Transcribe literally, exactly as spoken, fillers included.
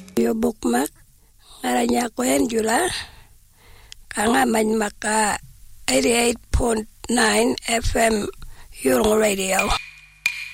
Yo bukmak ngaranya kwen jula kanga maka eighty-eight point nine F M Yurong Radio.